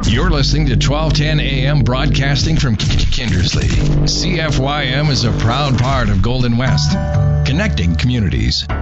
You're listening to 1210 AM broadcasting from Kindersley. CFYM is a proud part of Golden West, connecting communities.